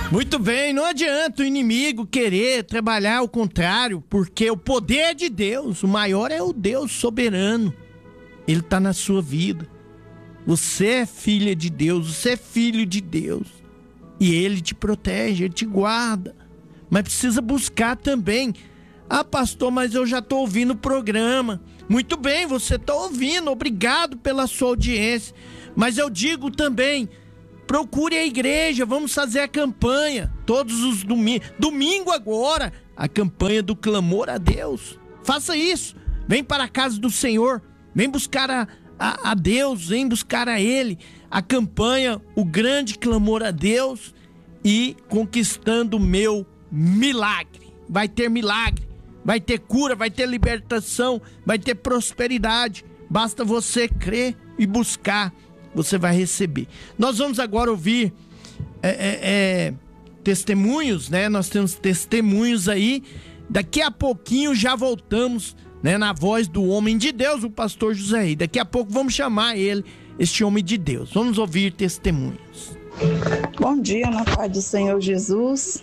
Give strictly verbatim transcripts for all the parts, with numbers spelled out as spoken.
Muito bem, não adianta o inimigo querer trabalhar ao contrário, porque o poder de Deus, o maior é o Deus soberano. Ele está na sua vida. Você é filha de Deus, você é filho de Deus. E Ele te protege, Ele te guarda. Mas precisa buscar também. Ah, pastor, mas eu já estou ouvindo o programa. Muito bem, você está ouvindo, obrigado pela sua audiência. Mas eu digo também, procure a igreja, vamos fazer a campanha. Todos os domingos, domingo agora, a campanha do clamor a Deus. Faça isso, vem para a casa do Senhor, vem buscar a, a, a Deus, vem buscar a Ele. A campanha, o grande clamor a Deus e conquistando o meu milagre. Vai ter milagre, vai ter cura, vai ter libertação, vai ter prosperidade. Basta você crer e buscar, você vai receber. Nós vamos agora ouvir é, é, é, testemunhos, né? Nós temos testemunhos aí. Daqui a pouquinho já voltamos, né? Na voz do homem de Deus, o pastor José Rei. Daqui a pouco vamos chamar ele, este homem de Deus. Vamos ouvir testemunhos. Bom dia, na paz do Senhor Jesus.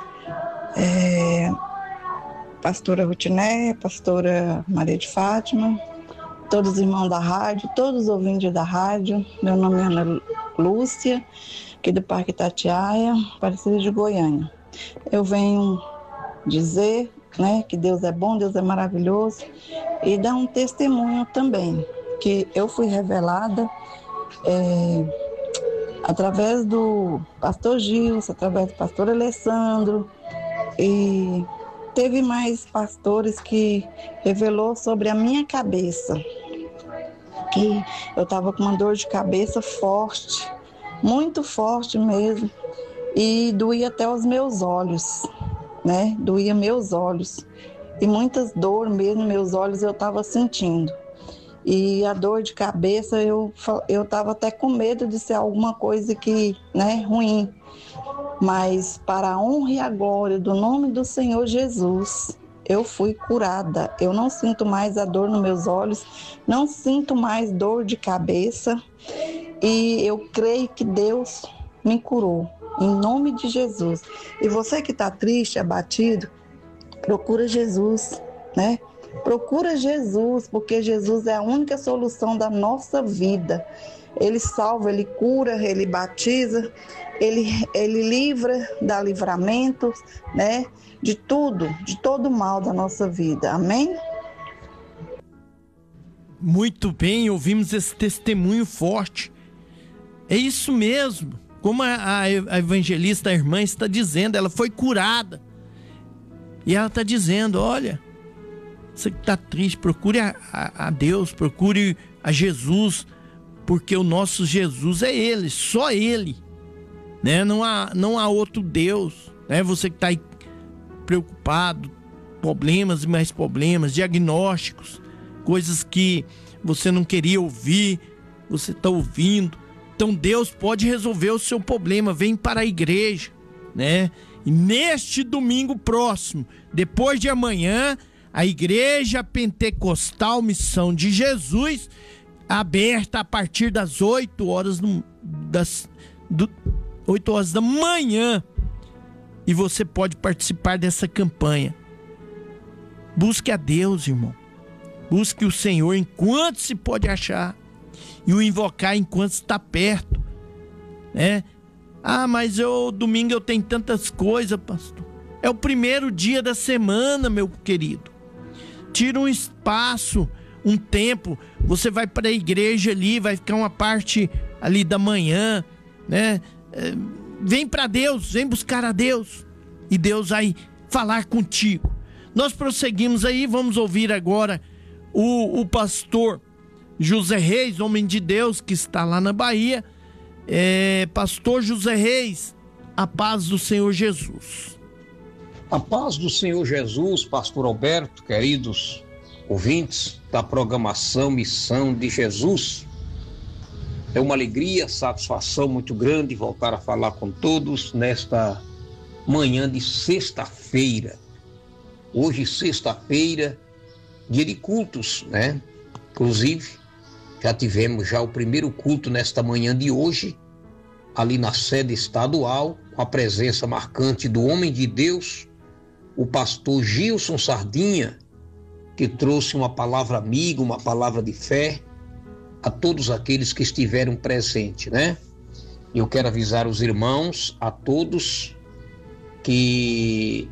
É, pastora Rutiné, pastora Maria de Fátima, todos os irmãos da rádio, todos os ouvintes da rádio. Meu nome é Ana Lúcia, aqui do Parque Itatiaia, Aparecida de Goiânia. Eu venho dizer, né, que Deus é bom, Deus é maravilhoso, e dar um testemunho também, que eu fui revelada é, através do pastor Gilson, através do pastor Alessandro, e teve mais pastores que revelou sobre a minha cabeça, que eu estava com uma dor de cabeça forte, muito forte mesmo, e doía até os meus olhos, né? Doía meus olhos, e muitas dores mesmo, meus olhos eu estava sentindo. E a dor de cabeça, eu eu estava até com medo de ser alguma coisa que, né, ruim. Mas para a honra e a glória do nome do Senhor Jesus, eu fui curada. Eu não sinto mais a dor nos meus olhos, não sinto mais dor de cabeça. E eu creio que Deus me curou, em nome de Jesus. E você que está triste, abatido, procura Jesus, né? Procura Jesus, porque Jesus é a única solução da nossa vida. Ele salva, Ele cura, Ele batiza, Ele, ele livra, dá livramento, né? De tudo, de todo mal da nossa vida. Amém? Muito bem, ouvimos esse testemunho forte. É isso mesmo, como a, a, a evangelista, a irmã está dizendo, ela foi curada. E ela está dizendo, olha, você que está triste, procure a, a, a Deus, procure a Jesus, porque o nosso Jesus é Ele, só Ele, né? Não há, não há outro Deus, né? Você que está aí preocupado, problemas e mais problemas, diagnósticos, coisas que você não queria ouvir, você está ouvindo. Então Deus pode resolver o seu problema. Vem para a igreja, né? E neste domingo próximo, depois de amanhã, a Igreja Pentecostal Missão de Jesus, aberta a partir das oito horas, no, das, do, oito horas da manhã. E você pode participar dessa campanha. Busque a Deus, irmão. Busque o Senhor enquanto se pode achar. E o invocar enquanto está perto, né? Ah, mas eu, domingo eu tenho tantas coisas, pastor. É o primeiro dia da semana, meu querido. Tira um espaço, um tempo. Você vai para a igreja ali, vai ficar uma parte ali da manhã, né? É, vem para Deus, vem buscar a Deus. E Deus vai falar contigo. Nós prosseguimos aí, vamos ouvir agora o, o pastor José Reis, homem de Deus que está lá na Bahia. É, pastor José Reis, a paz do Senhor Jesus. A paz do Senhor Jesus, pastor Alberto, queridos ouvintes da programação Missão de Jesus. É uma alegria, satisfação muito grande voltar a falar com todos nesta manhã de sexta-feira. Hoje, sexta-feira, dia de cultos, né? Inclusive, já tivemos já o primeiro culto nesta manhã de hoje, ali na sede estadual, com a presença marcante do homem de Deus, o pastor Gilson Sardinha, que trouxe uma palavra amiga, uma palavra de fé a todos aqueles que estiveram presentes, né? Eu quero avisar os irmãos, a todos, que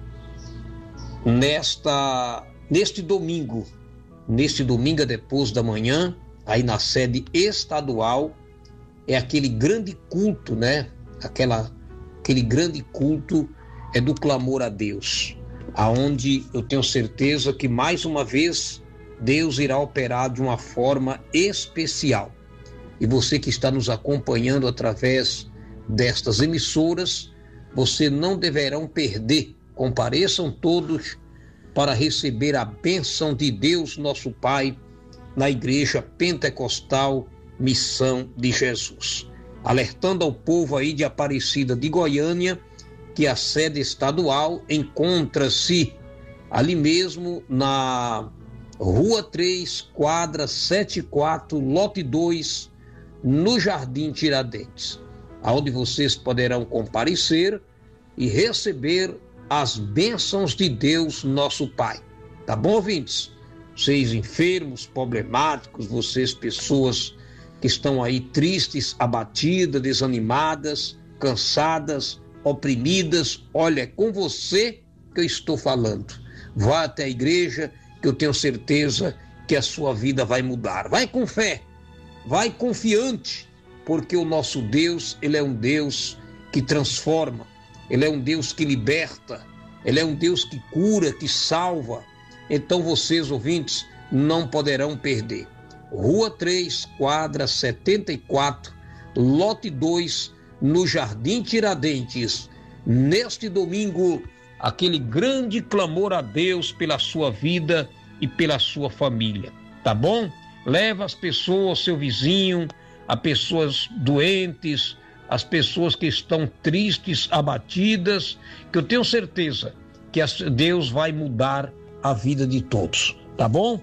nesta, neste domingo, neste domingo depois da manhã, aí na sede estadual, é aquele grande culto, né? Aquela, aquele grande culto é do clamor a Deus, aonde eu tenho certeza que mais uma vez Deus irá operar de uma forma especial. E você que está nos acompanhando através destas emissoras, você não deverão perder. Compareçam todos para receber a bênção de Deus, nosso Pai, na Igreja Pentecostal Missão de Jesus. Alertando ao povo aí de Aparecida de Goiânia que a sede estadual encontra-se ali mesmo na Rua três, quadra setenta e quatro, lote dois, no Jardim Tiradentes, onde vocês poderão comparecer e receber as bênçãos de Deus, nosso Pai. Tá bom, ouvintes? Vocês enfermos, problemáticos, vocês pessoas que estão aí tristes, abatidas, desanimadas, cansadas, oprimidas, olha, é com você que eu estou falando. Vá até a igreja, que eu tenho certeza que a sua vida vai mudar. Vai com fé, vai confiante, porque o nosso Deus, ele é um Deus que transforma, ele é um Deus que liberta, ele é um Deus que cura, que salva. Então vocês, ouvintes, não poderão perder. Rua três, quadra setenta e quatro, lote dois, no Jardim Tiradentes. Neste domingo, aquele grande clamor a Deus pela sua vida e pela sua família, tá bom? Leva as pessoas, seu vizinho, a pessoas doentes, as pessoas que estão tristes, abatidas, que eu tenho certeza que Deus vai mudar a vida de todos, tá bom?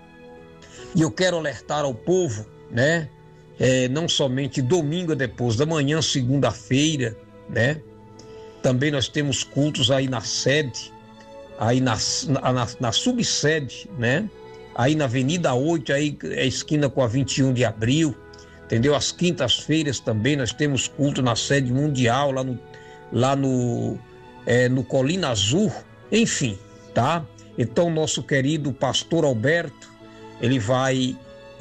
E eu quero alertar ao povo, né? É, não somente domingo depois da manhã, segunda-feira, né? Também nós temos cultos aí na sede, aí na, na, na subsede, né? Aí na Avenida oito, aí é esquina com a vinte e um de abril, entendeu? Às quintas-feiras também nós temos culto na sede mundial, lá no, lá no, é, no Colina Azul, enfim, tá? Então nosso querido pastor Alberto, ele vai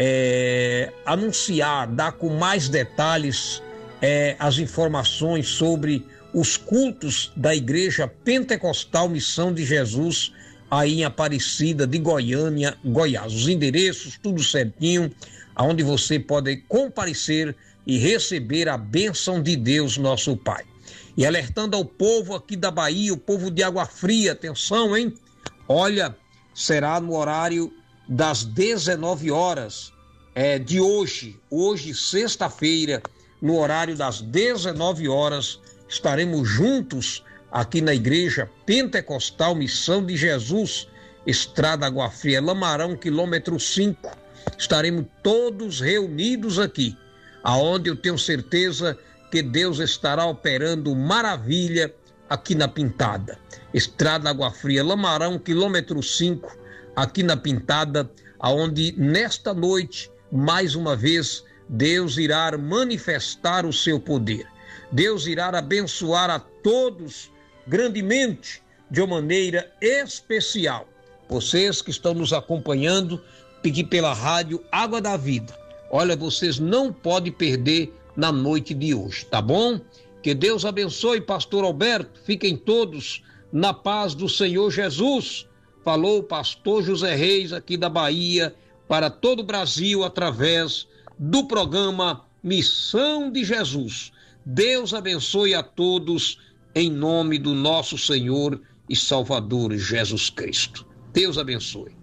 é, anunciar, dar com mais detalhes é, as informações sobre os cultos da Igreja Pentecostal Missão de Jesus, aí em Aparecida de Goiânia, Goiás. Os endereços, tudo certinho, aonde você pode comparecer e receber a bênção de Deus, nosso Pai. E alertando ao povo aqui da Bahia, o povo de Água Fria, atenção, hein? Olha, será no horário das dezenove horas é, de hoje, hoje, sexta-feira, no horário das dezenove horas, estaremos juntos aqui na Igreja Pentecostal Missão de Jesus, Estrada Água Fria, Lamarão, quilômetro cinco. Estaremos todos reunidos aqui, aonde eu tenho certeza que Deus estará operando maravilha aqui na Pintada. Estrada Água Fria, Lamarão, quilômetro cinco, aqui na Pintada, aonde nesta noite, mais uma vez, Deus irá manifestar o seu poder. Deus irá abençoar a todos grandemente, de uma maneira especial. Vocês que estão nos acompanhando aqui pela rádio Água da Vida, olha, vocês não podem perder na noite de hoje, tá bom? Que Deus abençoe, pastor Alberto. Fiquem todos na paz do Senhor Jesus. Falou o pastor José Reis aqui da Bahia para todo o Brasil através do programa Missão de Jesus. Deus abençoe a todos em nome do nosso Senhor e Salvador Jesus Cristo. Deus abençoe.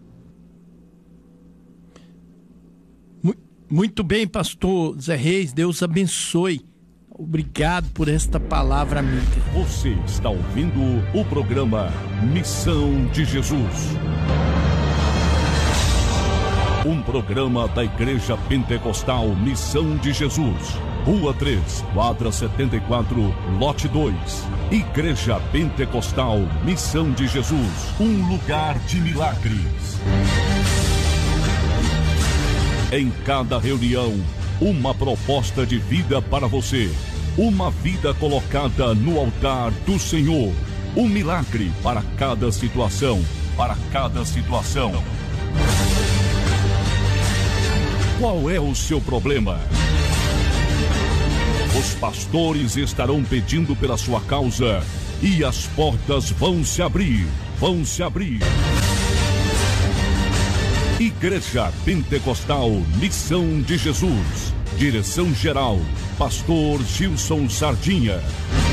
Muito bem, pastor Zé Reis, Deus abençoe. Obrigado por esta palavra amiga. Você está ouvindo o programa Missão de Jesus. Um programa da Igreja Pentecostal Missão de Jesus Rua três, quadra setenta e quatro, lote dois. Igreja Pentecostal Missão de Jesus, um lugar de milagres. Em cada reunião, uma proposta de vida para você. Uma vida colocada no altar do Senhor. Um milagre para cada situação, para cada situação. Qual é o seu problema? Os pastores estarão pedindo pela sua causa e as portas vão se abrir, vão se abrir. Igreja Pentecostal Missão de Jesus. Direção-geral, Pastor Gilson Sardinha.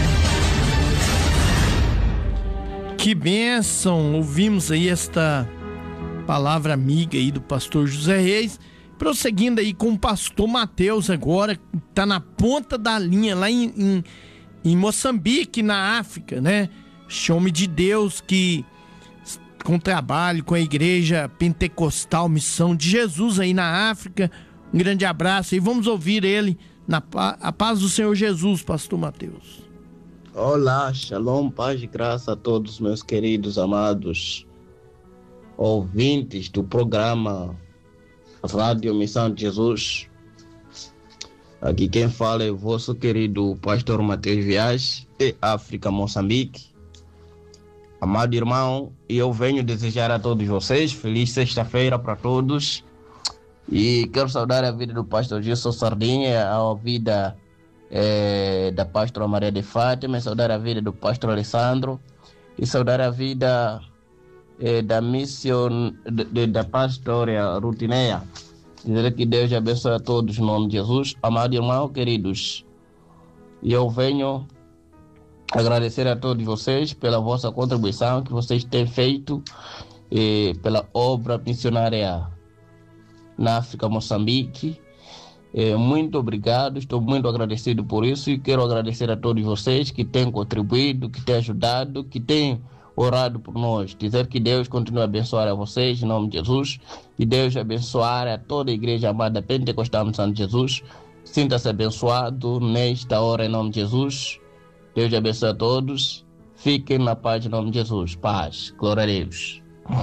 Que bênção! Ouvimos aí esta palavra amiga aí do pastor José Reis. Prosseguindo aí com o pastor Mateus agora, tá na ponta da linha lá em, em, em Moçambique, na África, né? Este homem de Deus que com trabalho com a Igreja Pentecostal Missão de Jesus aí na África. Um grande abraço e vamos ouvir ele na a paz do Senhor Jesus, pastor Mateus. Olá, shalom, paz e graça a todos meus queridos, amados ouvintes do programa Rádio Missão de Jesus. Aqui quem fala é o vosso querido pastor Mateus Vias, de África, Moçambique. Amado irmão, eu venho desejar a todos vocês feliz sexta-feira para todos. E quero saudar a vida do pastor Gilson Sardinha, a vida é, da pastora Maria de Fátima, saudar a vida do pastor Alessandro e saudar a vida é, da missão de, de, da pastora Rutineia. Dizer que Deus abençoe a todos em nome de Jesus. Amado irmão, queridos, e eu venho agradecer a todos vocês pela vossa contribuição que vocês têm feito eh, pela obra missionária na África, Moçambique. Eh, muito obrigado, estou muito agradecido por isso e quero agradecer a todos vocês que têm contribuído, que têm ajudado, que têm orado por nós. Dizer que Deus continue a abençoar a vocês em nome de Jesus e Deus abençoar a toda a igreja amada Pentecostal Missão de Jesus. Sinta-se abençoado nesta hora em nome de Jesus. Deus abençoe a todos. Fiquem na paz em nome de Jesus. Paz. Glória a Deus.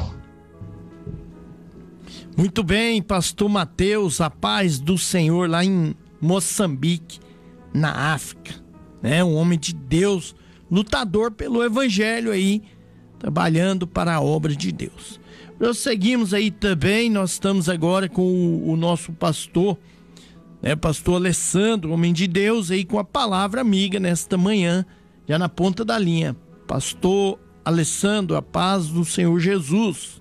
Muito bem, pastor Mateus, a paz do Senhor lá em Moçambique, na África, né? Um homem de Deus, lutador pelo evangelho aí, trabalhando para a obra de Deus. Prosseguimos aí também, nós estamos agora com o, o nosso pastor, né? Pastor Alessandro, homem de Deus aí com a palavra amiga nesta manhã, já na ponta da linha. Pastor Alessandro, a paz do Senhor Jesus.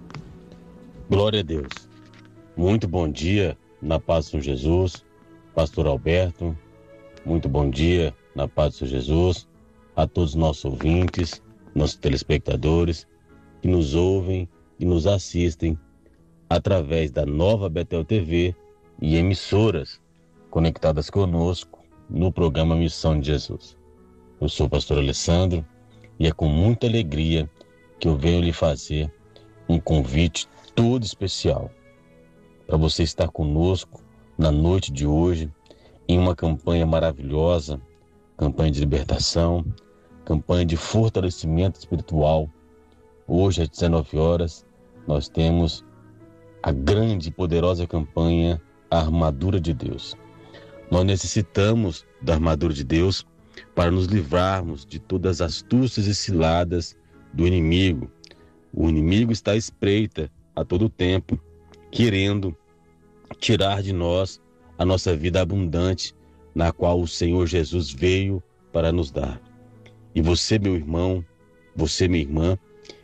Glória a Deus. Muito bom dia na paz do Senhor Jesus. Pastor Alberto, muito bom dia na paz do Senhor Jesus. A todos os nossos ouvintes, nossos telespectadores que nos ouvem e nos assistem através da Nova Betel T V e emissoras conectadas conosco no programa Missão de Jesus. Eu sou o pastor Alessandro e é com muita alegria que eu venho lhe fazer um convite todo especial para você estar conosco na noite de hoje em uma campanha maravilhosa, campanha de libertação, campanha de fortalecimento espiritual. Hoje às dezenove horas nós temos a grande e poderosa campanha A Armadura de Deus. Nós necessitamos da armadura de Deus para nos livrarmos de todas as astúcias e ciladas do inimigo. O inimigo está à espreita a todo tempo, querendo tirar de nós a nossa vida abundante, na qual o Senhor Jesus veio para nos dar. E você, meu irmão, você, minha irmã,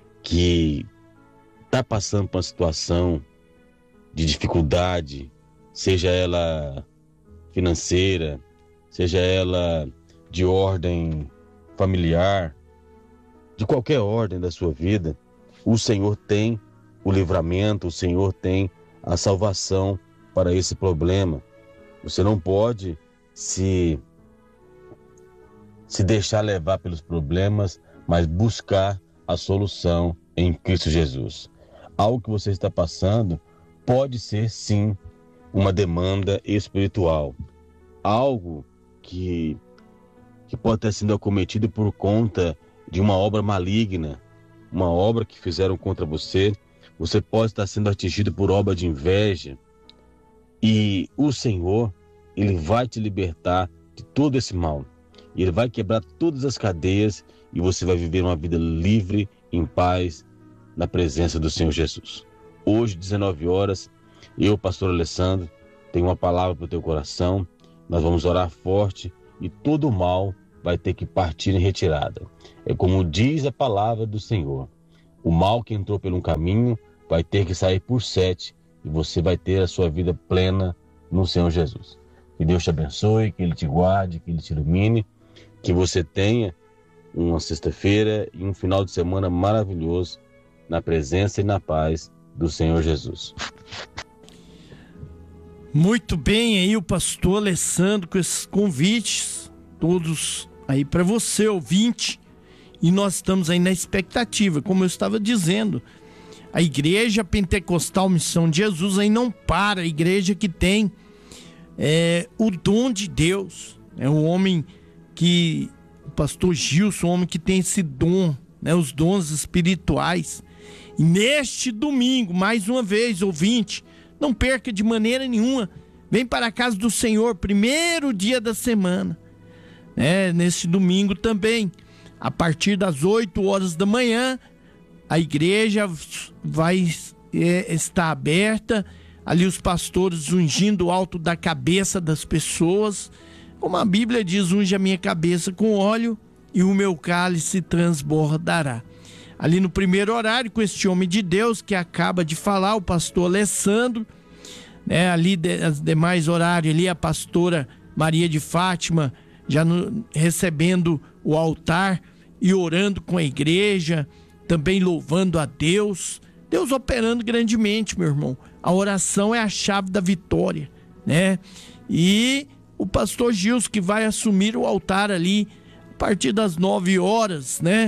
que está passando por uma situação de dificuldade, seja ela financeira, seja ela de ordem familiar, de qualquer ordem da sua vida, o Senhor tem o livramento, o Senhor tem a salvação para esse problema. Você não pode se, se deixar levar pelos problemas, mas buscar a solução em Cristo Jesus. Algo que você está passando pode ser, sim, uma demanda espiritual. algo que, que pode ter sido acometido por conta de uma obra maligna, uma obra que fizeram contra você. Você pode estar sendo atingido por obra de inveja. E o Senhor, Ele vai te libertar de todo esse mal. E Ele vai quebrar todas as cadeias e você vai viver uma vida livre, em paz, na presença do Senhor Jesus. Hoje, dezenove horas, eu, pastor Alessandro, tenho uma palavra para o teu coração. Nós vamos orar forte e todo o mal vai ter que partir em retirada. É como diz a palavra do Senhor. O mal que entrou por um caminho vai ter que sair por sete e você vai ter a sua vida plena no Senhor Jesus. Que Deus te abençoe, que Ele te guarde, que Ele te ilumine, que você tenha uma sexta-feira e um final de semana maravilhoso na presença e na paz do Senhor Jesus. Muito bem, aí o pastor Alessandro com esses convites todos aí para você, ouvinte, e nós estamos aí na expectativa, como eu estava dizendo. A Igreja Pentecostal Missão de Jesus aí não para, a igreja que tem é, o dom de Deus, é um homem que, o pastor Gilson, um homem que tem esse dom, né, os dons espirituais. E neste domingo, mais uma vez, ouvinte, não perca de maneira nenhuma, vem para a casa do Senhor, primeiro dia da semana, né, neste domingo também, a partir das oito horas da manhã, a igreja vai é, estar aberta, ali os pastores ungindo o alto da cabeça das pessoas, como a Bíblia diz, unge a minha cabeça com óleo e o meu cálice transbordará. Ali no primeiro horário, com este homem de Deus que acaba de falar, o pastor Alessandro, né, ali de, os demais horários, ali a pastora Maria de Fátima, já no, recebendo o altar e orando com a igreja, também louvando a Deus, Deus operando grandemente, meu irmão. A oração é a chave da vitória, né? E o pastor Gilson que vai assumir o altar ali a partir das nove horas, né?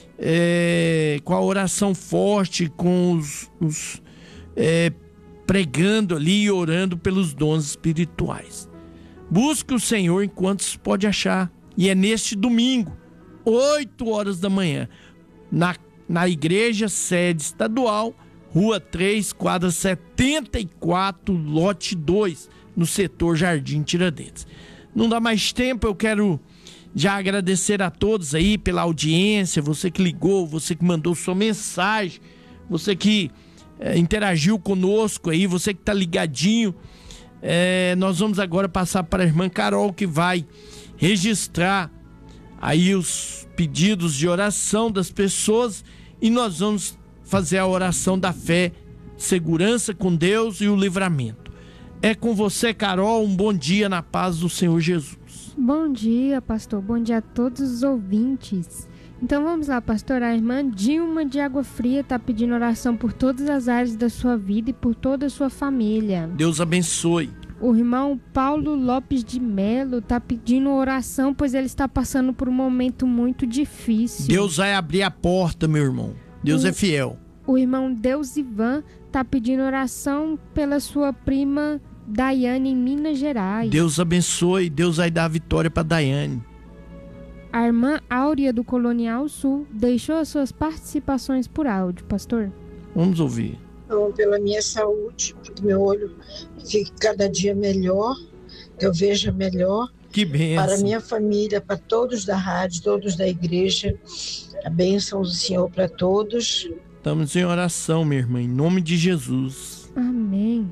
É, com a oração forte, com os, os é, pregando ali e orando pelos dons espirituais. Busque o Senhor enquanto se pode achar. E é neste domingo, oito horas da manhã, na, na igreja sede estadual, Rua três, quadra setenta e quatro, lote dois, no setor Jardim Tiradentes. Não dá mais tempo, eu quero já agradecer a todos aí pela audiência, você que ligou, você que mandou sua mensagem, você que é, interagiu conosco aí, você que tá ligadinho. É, nós vamos agora passar para a irmã Carol, que vai registrar aí os pedidos de oração das pessoas e nós vamos fazer a oração da fé, segurança com Deus e o livramento. É com você, Carol, um bom dia na paz do Senhor Jesus. Bom dia, pastor. Bom dia a todos os ouvintes. Então vamos lá, pastor. A irmã Dilma de Água Fria está pedindo oração por todas as áreas da sua vida e por toda a sua família. Deus abençoe. O irmão Paulo Lopes de Melo está pedindo oração, pois ele está passando por um momento muito difícil. Deus vai abrir a porta, meu irmão. Deus o, é fiel. O irmão Deus Ivan está pedindo oração pela sua prima Daiane em Minas Gerais. Deus abençoe, Deus vai dar a vitória para Daiane. A irmã Áurea do Colonial Sul deixou as suas participações por áudio, pastor. Vamos ouvir. Então, pela minha saúde, que meu olho fique cada dia melhor, que eu veja melhor. Que bênção. Para a minha família, para todos da rádio, todos da igreja, a bênção do Senhor para todos. Estamos em oração, minha irmã, em nome de Jesus. Amém.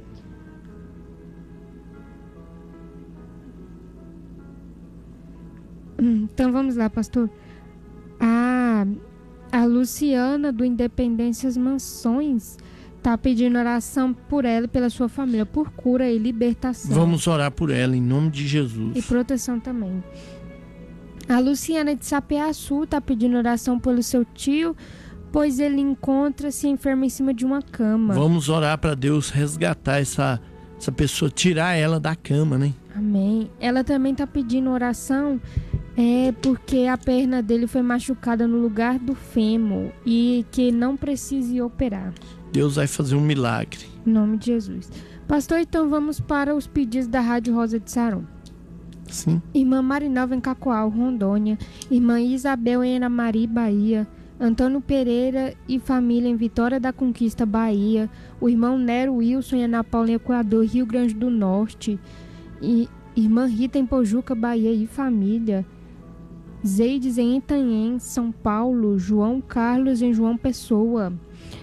Então vamos lá, pastor. A, a Luciana do Independências Mansões está pedindo oração por ela e pela sua família, por cura e libertação. Vamos orar por ela em nome de Jesus. E proteção também. A Luciana de Sapeaçu está pedindo oração pelo seu tio, pois ele encontra-se enfermo em cima de uma cama. Vamos orar para Deus resgatar essa, essa pessoa, tirar ela da cama, né? Amém. Ela também está pedindo oração é porque a perna dele foi machucada no lugar do fêmur e que não precise operar. Deus vai fazer um milagre. Em nome de Jesus. Pastor, então vamos para os pedidos da Rádio Rosa de Saron. Sim. Irmã Marinalva em Cacoal, Rondônia. Irmã Isabel em Anamari, Bahia. Antônio Pereira e família em Vitória da Conquista, Bahia. O irmão Nero Wilson em Ana Paula, Equador, Rio Grande do Norte. E irmã Rita em Pojuca, Bahia e família. Zeides em Itanhém, São Paulo. João Carlos em João Pessoa.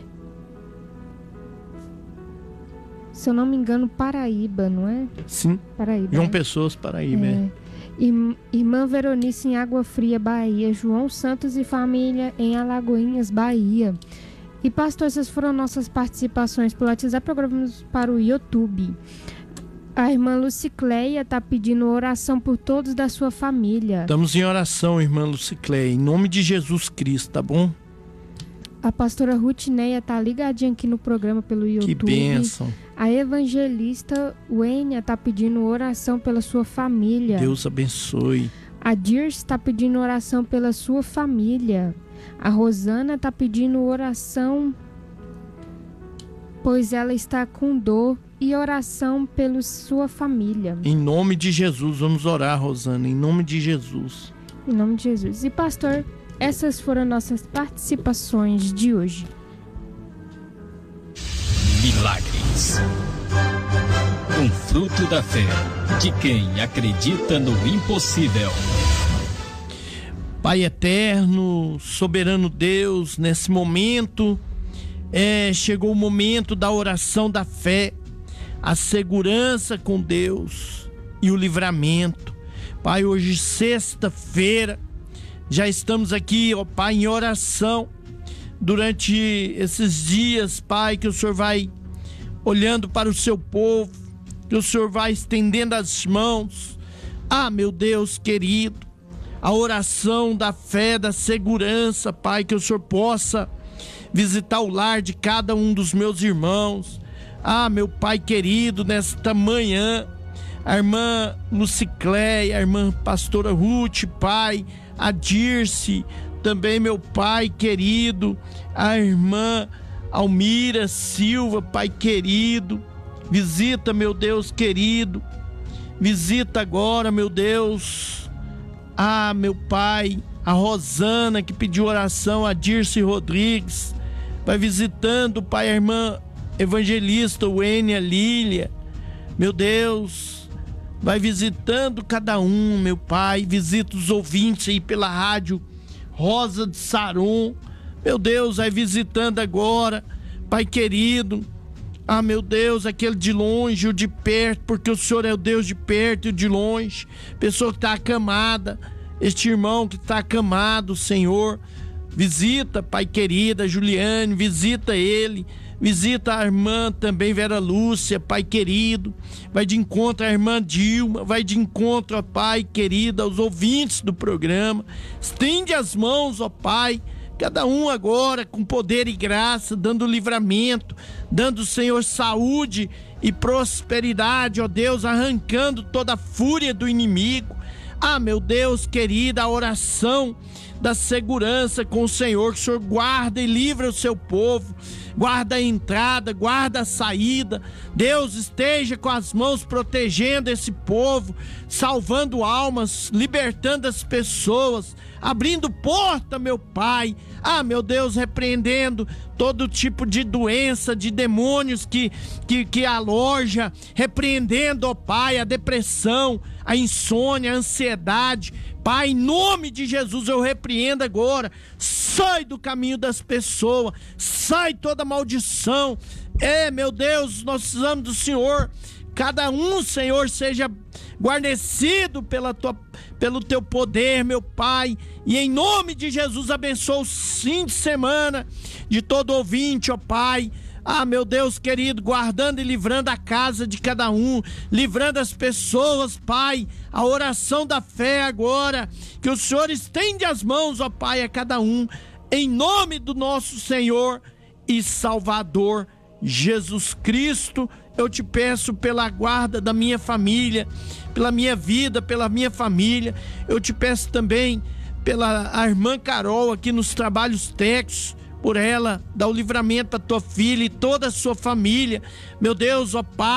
Se eu não me engano, Paraíba, não é? Sim. Paraíba. João né? Pessoa, Paraíba. É. É. Irmã Veronice em Água Fria, Bahia. João Santos e família em Alagoinhas, Bahia. E pastor, essas foram nossas participações pelo WhatsApp. Agora vamos para o YouTube. A irmã Lucicleia está pedindo oração por todos da sua família. Estamos em oração, irmã Lucicleia, em nome de Jesus Cristo, tá bom? A pastora Rutineia está ligadinha aqui no programa pelo YouTube. Que bênção. A evangelista Wênia está pedindo oração pela sua família. Deus abençoe. A Dirce está pedindo oração pela sua família. A Rosana está pedindo oração, pois ela está com dor, e oração pela sua família. Em nome de Jesus, vamos orar, Rosana, em nome de Jesus. Em nome de Jesus. E pastor, essas foram nossas participações de hoje. Milagres. Um fruto da fé de quem acredita no impossível. Pai eterno, soberano Deus, nesse momento, é, chegou o momento da oração da fé, a segurança com Deus e o livramento. Pai, hoje sexta-feira, já estamos aqui, ó Pai, em oração. Durante esses dias, Pai, que o Senhor vai olhando para o seu povo, que o Senhor vai estendendo as mãos. Ah, meu Deus querido, a oração da fé, da segurança, Pai, que o Senhor possa visitar o lar de cada um dos meus irmãos. Ah, meu Pai querido, nesta manhã, a irmã Lucicleia, a irmã pastora Ruth, Pai, a Dirce, também meu Pai querido, a irmã Almira Silva, Pai querido, visita, meu Deus querido, visita agora, meu Deus, ah, meu Pai, a Rosana que pediu oração, a Dirce Rodrigues, vai visitando, Pai, a irmã evangelista Wênia Lília, meu Deus, vai visitando cada um, meu Pai, visita os ouvintes aí pela rádio Rosa de Saron, meu Deus, vai visitando agora, Pai querido, ah, meu Deus, aquele de longe, o de perto, porque o Senhor é o Deus de perto e o de longe, pessoa que está acamada, este irmão que está acamado, Senhor, visita, Pai querida, Juliane, visita ele, visita a irmã também, Vera Lúcia, Pai querido, vai de encontro à irmã Dilma, vai de encontro, ó Pai querido, aos ouvintes do programa, estende as mãos, ó Pai, cada um agora com poder e graça, dando livramento, dando, Senhor, saúde e prosperidade, ó Deus, arrancando toda a fúria do inimigo. Ah, meu Deus querido, a oração da segurança com o Senhor, que o Senhor guarda e livra o seu povo, guarda a entrada, guarda a saída. Deus esteja com as mãos protegendo esse povo, salvando almas, libertando as pessoas, abrindo porta, meu Pai. Ah, meu Deus, repreendendo todo tipo de doença, de demônios que, que, que aloja, repreendendo, ó Pai, a depressão, a insônia, a ansiedade. Pai, em nome de Jesus, eu repreendo agora. Sai do caminho das pessoas, sai toda maldição. É, meu Deus, nós precisamos do Senhor. Cada um, Senhor, seja guarnecido pela tua, pelo teu poder, meu Pai. E em nome de Jesus, abençoa o fim de semana de todo ouvinte, ó Pai. Ah, meu Deus querido, guardando e livrando a casa de cada um, livrando as pessoas, Pai, a oração da fé agora, que o Senhor estende as mãos, ó Pai, a cada um, em nome do nosso Senhor e Salvador Jesus Cristo. Eu te peço pela guarda da minha família, pela minha vida, pela minha família. Eu te peço também pela a irmã Carol aqui nos trabalhos técnicos, por ela, dá o livramento à tua filha e toda a sua família. Meu Deus, ó Pai,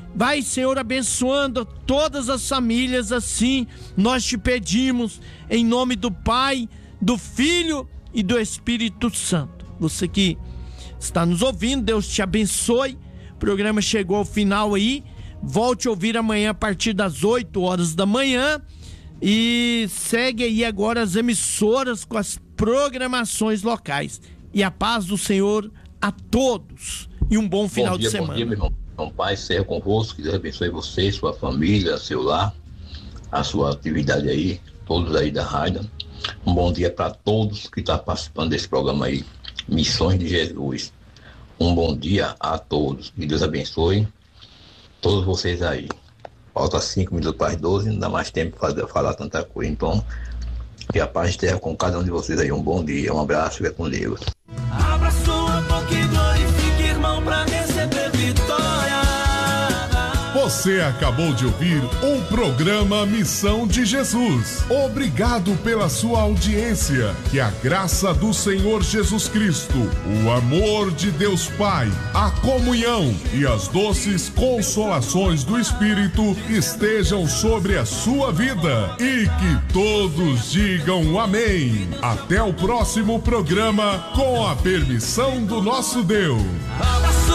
Vai, Senhor, abençoando todas as famílias, assim nós te pedimos, em nome do Pai, do Filho e do Espírito Santo. Você que está nos ouvindo, Deus te abençoe. O programa chegou ao final aí. Volte a ouvir amanhã a partir das oito horas da manhã. E segue aí agora as emissoras com as programações locais. E a paz do Senhor a todos. E um bom final bom dia, de semana. Bom dia, meu irmão. Então, Pai, seja convosco, que Deus abençoe você, sua família, seu lar, a sua atividade aí, todos aí da rádio. Um bom dia para todos que estão participando desse programa aí, Missões de Jesus. Um bom dia a todos, que Deus abençoe todos vocês aí. Falta cinco minutos para as doze, não dá mais tempo para falar tanta coisa, então que a paz esteja com cada um de vocês aí. Um bom dia, um abraço, fica com Deus. Abra sua boca e glorifique, irmão, para receber vitória. Você acabou de ouvir um programa Missão de Jesus. Obrigado pela sua audiência. Que a graça do Senhor Jesus Cristo, o amor de Deus Pai, a comunhão e as doces consolações do Espírito estejam sobre a sua vida. E que todos digam amém. Até o próximo programa, com a permissão do nosso Deus.